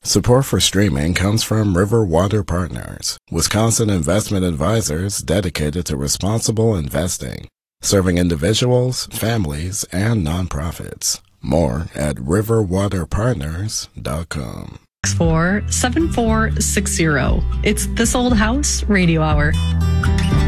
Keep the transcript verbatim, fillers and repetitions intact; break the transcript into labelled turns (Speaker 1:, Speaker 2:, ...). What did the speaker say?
Speaker 1: Support for streaming comes from River Water Partners, Wisconsin investment advisors dedicated to responsible investing, serving individuals, families, and nonprofits. More at river water partners dot com.
Speaker 2: four seven four six zero. It's This Old House Radio Hour.